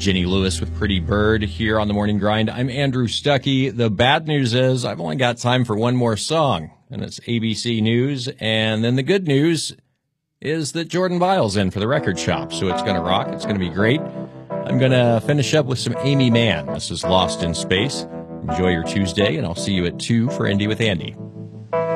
Jenny Lewis with Pretty Bird here on the Morning Grind. I'm Andrew Stuckey. The bad news is I've only got time for one more song, and it's ABC News. And then the good news is that Jordan Vile's in for the record shop, so it's going to rock. It's going to be great. I'm going to finish up with some Amy Mann. This is Lost in Space. Enjoy your Tuesday, and I'll see you at 2 for Indie with Andy.